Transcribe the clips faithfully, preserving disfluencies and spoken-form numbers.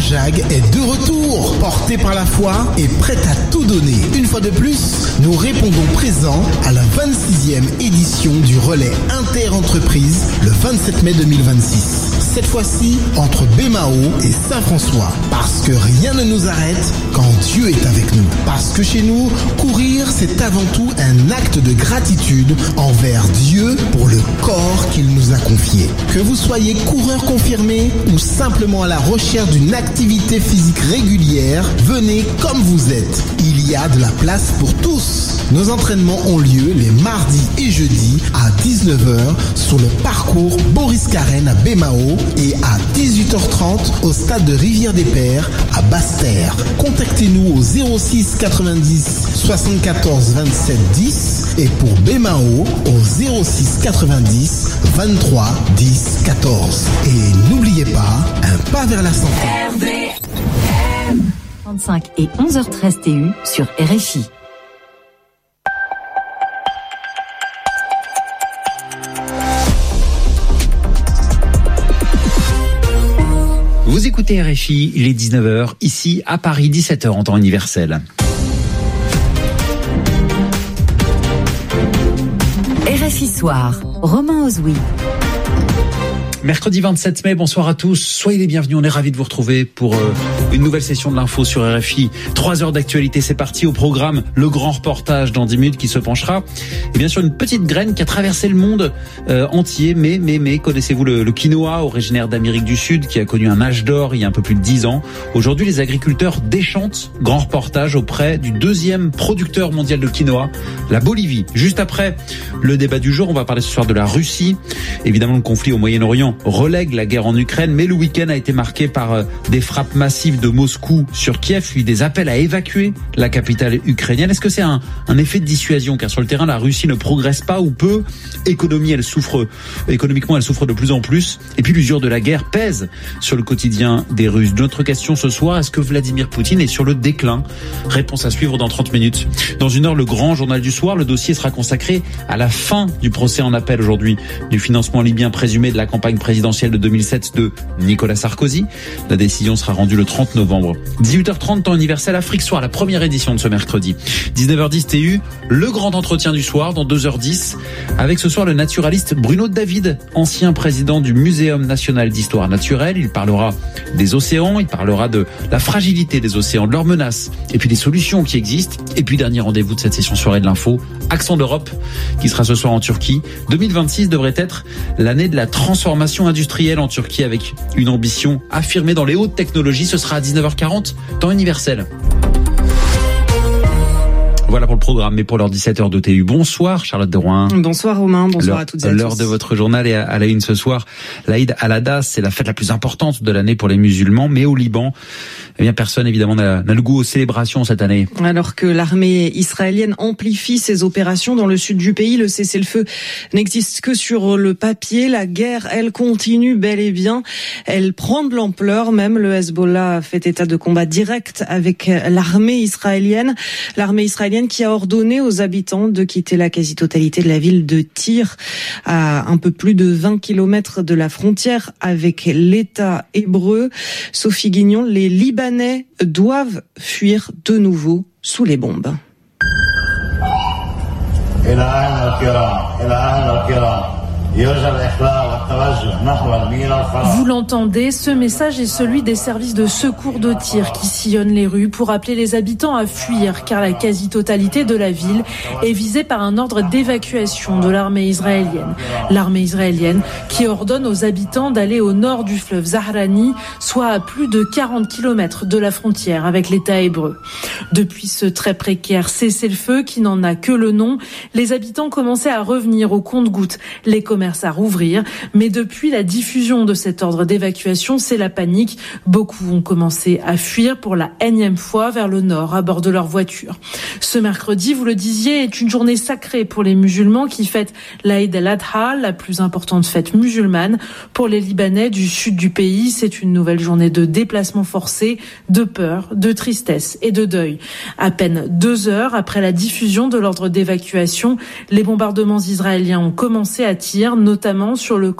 Jag est de retour, porté par la foi et prêt à tout donner. Une fois de plus, nous répondons présent à la vingt-sixième édition du relais Inter-Entreprise le vingt-sept mai deux mille vingt-six. Cette fois-ci, entre Bémao et Saint-François. Parce que rien ne nous arrête quand Dieu est avec nous. Parce que chez nous, courir, c'est avant tout un acte de gratitude envers Dieu pour le corps qu'il nous a confié. Que vous soyez coureur confirmé ou simplement à la recherche d'une activité physique régulière, venez comme vous êtes. Il y a de la place pour tous. Nos entraînements ont lieu les mardis et jeudis à dix-neuf heures sur le parcours Boris Carène à Bémao et à dix-huit heures trente au stade de Rivière-des-Pères à Basse-Terre. Contactez-nous au zéro six quatre-vingt-dix soixante-quatorze vingt-sept dix et pour Bémao au zéro six quatre-vingt-dix vingt-trois dix quatorze. Et n'oubliez pas, un pas vers la santé. R V M trente-cinq et onze heures treize T U sur R F I. Vous écoutez R F I, il est dix-neuf heures, ici à Paris, dix-sept heures en temps universel. R F I Soir, Romain Ozoui. Mercredi vingt-sept mai, bonsoir à tous, soyez les bienvenus, on est ravis de vous retrouver pour euh, une nouvelle session de l'info sur R F I. Trois heures d'actualité, c'est parti. Au programme, le grand reportage dans dix minutes qui se penchera et bien sûr une petite graine qui a traversé le monde euh, entier. Mais, mais, mais, connaissez-vous le, le quinoa, originaire d'Amérique du Sud, qui a connu un âge d'or il y a un peu plus de dix ans. Aujourd'hui, les agriculteurs déchantent. Grand reportage auprès du deuxième producteur mondial de quinoa, la Bolivie. Juste après le débat du jour, on va parler ce soir de la Russie. Évidemment, le conflit au Moyen-Orient relègue la guerre en Ukraine, mais le week-end a été marqué par des frappes massives de Moscou sur Kiev, puis des appels à évacuer la capitale ukrainienne. Est-ce que c'est un, un effet de dissuasion? Car sur le terrain, la Russie ne progresse pas ou peu. Économie, elle souffre, économiquement, elle souffre de plus en plus. Et puis l'usure de la guerre pèse sur le quotidien des Russes. Notre question ce soir, est-ce que Vladimir Poutine est sur le déclin? Réponse à suivre dans trente minutes. Dans une heure, le grand journal du soir, le dossier sera consacré à la fin du procès en appel aujourd'hui du financement libyen présumé de la campagne présidentielle de deux mille sept de Nicolas Sarkozy. La décision sera rendue le trente novembre. dix-huit heures trente, temps universel Afrique Soir, la première édition de ce mercredi. dix-neuf heures dix T U, le grand entretien du soir dans deux heures dix, avec ce soir le naturaliste Bruno David, ancien président du Muséum national d'histoire naturelle. Il parlera des océans, il parlera de la fragilité des océans, de leurs menaces, et puis des solutions qui existent. Et puis dernier rendez-vous de cette session soirée de l'info, Accent d'Europe, qui sera ce soir en Turquie. deux mille vingt-six devrait être l'année de la transformation industrielle en Turquie, avec une ambition affirmée dans les hautes technologies. Ce sera à dix-neuf heures quarante, temps universel. Voilà pour le programme, mais pour l'heure dix-sept heures de T U. Bonsoir Charlotte de Rouen. Bonsoir Romain, bonsoir l'heure, à toutes et à tous. L'heure de votre journal est à, à la une ce soir. L'Aïd al-Adha, c'est la fête la plus importante de l'année pour les musulmans, mais au Liban, eh bien personne évidemment n'a, n'a le goût aux célébrations cette année. Alors que l'armée israélienne amplifie ses opérations dans le sud du pays, le cessez-le-feu n'existe que sur le papier. La guerre, elle, continue bel et bien. Elle prend de l'ampleur. Même le Hezbollah fait état de combat direct avec l'armée israélienne. L'armée israélienne qui a ordonné aux habitants de quitter la quasi-totalité de la ville de Tyr, à un peu plus de vingt kilomètres de la frontière avec l'État hébreu. Sophie Guignon, les Libanais doivent fuir de nouveau sous les bombes. Vous l'entendez, ce message est celui des services de secours de Tyr qui sillonnent les rues pour appeler les habitants à fuir, car la quasi-totalité de la ville est visée par un ordre d'évacuation de l'armée israélienne. L'armée israélienne qui ordonne aux habitants d'aller au nord du fleuve Zahrani, soit à plus de quarante kilomètres de la frontière avec l'État hébreu. Depuis ce très précaire cessez-le-feu qui n'en a que le nom, les habitants commençaient à revenir au compte-gouttes, les commerces à rouvrir, mais depuis la diffusion de cet ordre d'évacuation, c'est la panique. Beaucoup ont commencé à fuir pour la énième fois vers le nord à bord de leur voiture. Ce mercredi, vous le disiez, est une journée sacrée pour les musulmans qui fêtent l'Aïd al-Adha, la plus importante fête musulmane. Pour les Libanais du sud du pays, c'est une nouvelle journée de déplacement forcé, de peur, de tristesse et de deuil. À peine deux heures après la diffusion de l'ordre d'évacuation, les bombardements israéliens ont commencé à Tyr, notamment sur le camp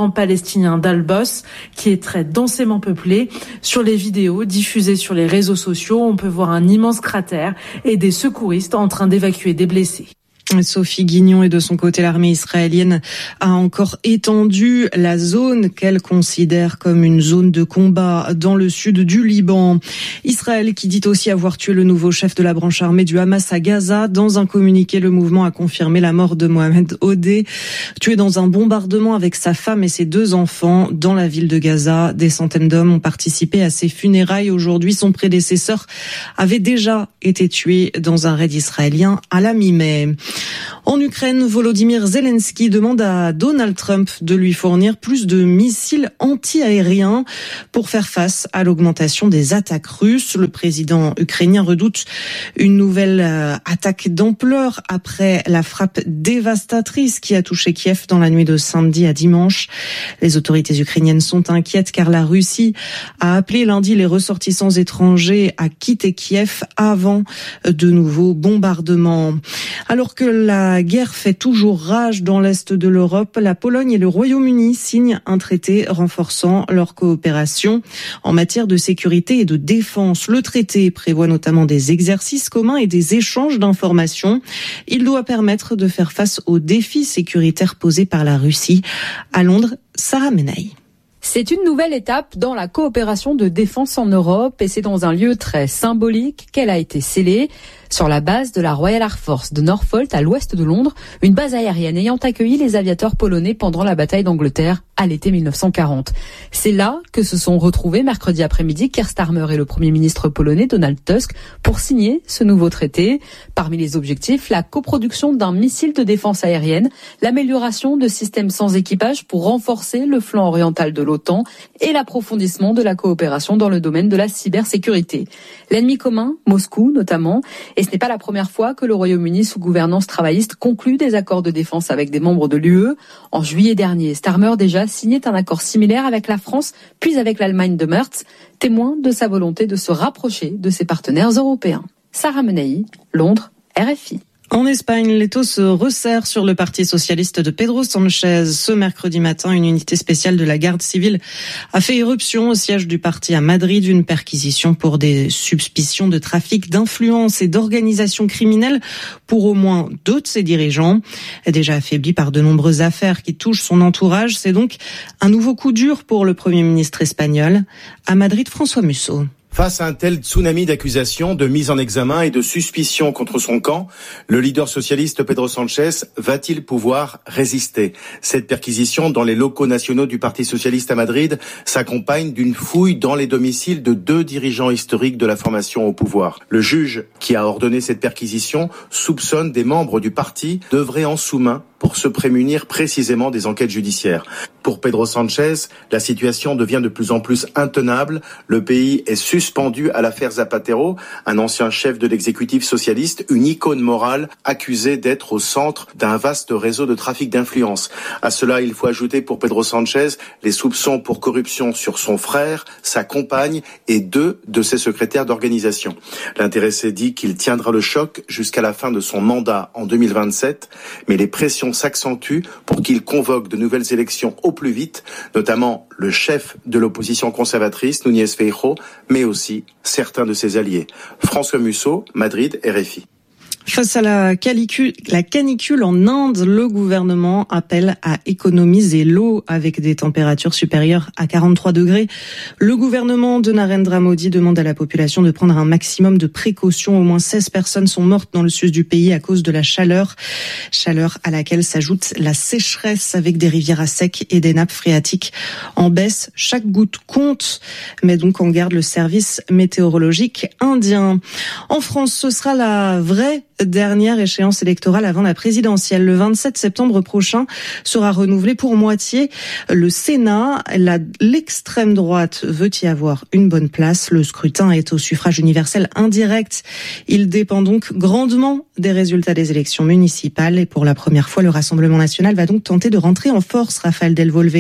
camp palestinien d'Al-Bos, qui est très densément peuplé. Sur les vidéos diffusées sur les réseaux sociaux, on peut voir un immense cratère et des secouristes en train d'évacuer des blessés. Sophie Guignon, et de son côté, l'armée israélienne a encore étendu la zone qu'elle considère comme une zone de combat dans le sud du Liban. Israël qui dit aussi avoir tué le nouveau chef de la branche armée du Hamas à Gaza. Dans un communiqué, le mouvement a confirmé la mort de Mohamed Odeh, tué dans un bombardement avec sa femme et ses deux enfants dans la ville de Gaza. Des centaines d'hommes ont participé à ses funérailles. Aujourd'hui, son prédécesseur avait déjà été tué dans un raid israélien à la mi-mai. En Ukraine, Volodymyr Zelensky demande à Donald Trump de lui fournir plus de missiles anti-aériens pour faire face à l'augmentation des attaques russes. Le président ukrainien redoute une nouvelle attaque d'ampleur après la frappe dévastatrice qui a touché Kiev dans la nuit de samedi à dimanche. Les autorités ukrainiennes sont inquiètes car la Russie a appelé lundi les ressortissants étrangers à quitter Kiev avant de nouveaux bombardements. Alors que la guerre fait toujours rage dans l'est de l'Europe, la Pologne et le Royaume-Uni signent un traité renforçant leur coopération en matière de sécurité et de défense. Le traité prévoit notamment des exercices communs et des échanges d'informations. Il doit permettre de faire face aux défis sécuritaires posés par la Russie. À Londres, Sarah Menaille. C'est une nouvelle étape dans la coopération de défense en Europe et c'est dans un lieu très symbolique qu'elle a été scellée. Sur la base de la Royal Air Force de Norfolk à l'ouest de Londres, une base aérienne ayant accueilli les aviateurs polonais pendant la bataille d'Angleterre à l'été mille neuf cent quarante. C'est là que se sont retrouvés mercredi après-midi Keir Starmer et le Premier ministre polonais Donald Tusk pour signer ce nouveau traité. Parmi les objectifs, la coproduction d'un missile de défense aérienne, l'amélioration de systèmes sans équipage pour renforcer le flanc oriental de l'OTAN et l'approfondissement de la coopération dans le domaine de la cybersécurité. L'ennemi commun, Moscou notamment, et ce n'est pas la première fois que le Royaume-Uni sous gouvernance travailliste conclut des accords de défense avec des membres de l'U E. En juillet dernier, Starmer déjà signait un accord similaire avec la France, puis avec l'Allemagne de Merz, témoin de sa volonté de se rapprocher de ses partenaires européens. Sarah Menaille, Londres, R F I. En Espagne, l'étau se resserre sur le parti socialiste de Pedro Sánchez. Ce mercredi matin, une unité spéciale de la garde civile a fait irruption au siège du parti à Madrid. Une perquisition pour des suspicions de trafic d'influence et d'organisation criminelle pour au moins deux de ses dirigeants. Déjà affaibli par de nombreuses affaires qui touchent son entourage, c'est donc un nouveau coup dur pour le Premier ministre espagnol. À Madrid, François Musso. Face à un tel tsunami d'accusations, de mise en examen et de suspicions contre son camp, le leader socialiste Pedro Sánchez va-t-il pouvoir résister? Cette perquisition dans les locaux nationaux du Parti socialiste à Madrid s'accompagne d'une fouille dans les domiciles de deux dirigeants historiques de la formation au pouvoir. Le juge qui a ordonné cette perquisition soupçonne des membres du parti d'œuvrer en sous-main pour se prémunir précisément des enquêtes judiciaires. Pour Pedro Sánchez, la situation devient de plus en plus intenable. Le pays est suspendu à l'affaire Zapatero, un ancien chef de l'exécutif socialiste, une icône morale accusée d'être au centre d'un vaste réseau de trafic d'influence. À cela, il faut ajouter pour Pedro Sánchez les soupçons pour corruption sur son frère, sa compagne et deux de ses secrétaires d'organisation. L'intéressé dit qu'il tiendra le choc jusqu'à la fin de son mandat en deux mille vingt-sept, mais les pressions s'accentue pour qu'il convoque de nouvelles élections au plus vite, notamment le chef de l'opposition conservatrice, Núñez Feijóo, mais aussi certains de ses alliés. François Musso, Madrid, R F I. Face à la canicule, la canicule en Inde, le gouvernement appelle à économiser l'eau avec des températures supérieures à quarante-trois degrés. Le gouvernement de Narendra Modi demande à la population de prendre un maximum de précautions. Au moins seize personnes sont mortes dans le sud du pays à cause de la chaleur. Chaleur à laquelle s'ajoute la sécheresse avec des rivières à sec et des nappes phréatiques en baisse. Chaque goutte compte, met donc en garde le service météorologique indien. En France, ce sera la vraie dernière échéance électorale avant la présidentielle. Le vingt-sept septembre prochain sera renouvelé pour moitié le Sénat. La, l'extrême droite veut y avoir une bonne place. Le scrutin est au suffrage universel indirect. Il dépend donc grandement des résultats des élections municipales. Et pour la première fois, le Rassemblement national va donc tenter de rentrer en force, Raphaël Delvolvé.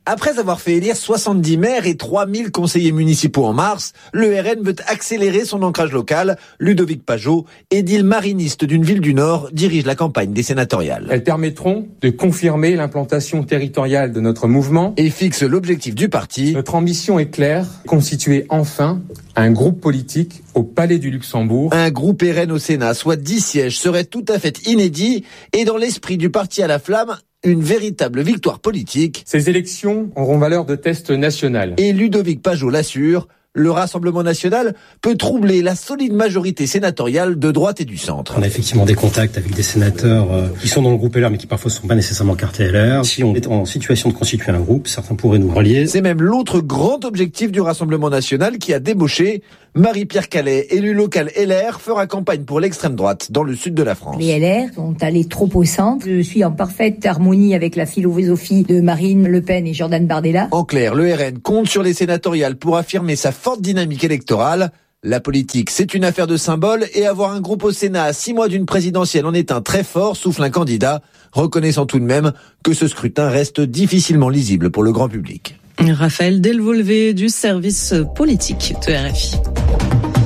Après avoir fait élire soixante-dix maires et trois mille conseillers municipaux en mars, le R N veut accélérer son ancrage local. Ludovic Pajot, édile mariniste d'une ville du Nord, dirige la campagne des sénatoriales. Elles permettront de confirmer l'implantation territoriale de notre mouvement et fixe l'objectif du parti. Notre ambition est claire, constituer enfin un groupe politique au Palais du Luxembourg. Un groupe R N au Sénat, soit dix sièges, serait tout à fait inédit et dans l'esprit du parti à la flamme, une véritable victoire politique. Ces élections auront valeur de test national. Et Ludovic Pajot l'assure, le Rassemblement national peut troubler la solide majorité sénatoriale de droite et du centre. On a effectivement des contacts avec des sénateurs euh, qui sont dans le groupe L R mais qui parfois ne sont pas nécessairement cartés L R. Si on est en situation de constituer un groupe, certains pourraient nous relier. C'est même l'autre grand objectif du Rassemblement national qui a débauché. Marie-Pierre Calais, élue locale L R, fera campagne pour l'extrême droite dans le sud de la France. Les L R sont allés trop au centre. Je suis en parfaite harmonie avec la philosophie de Marine Le Pen et Jordan Bardella. En clair, le R N compte sur les sénatoriales pour affirmer sa forte dynamique électorale. La politique, c'est une affaire de symbole et avoir un groupe au Sénat à six mois d'une présidentielle en est un très fort, souffle un candidat, reconnaissant tout de même que ce scrutin reste difficilement lisible pour le grand public. Raphaël Delvolvé du service politique de R F I.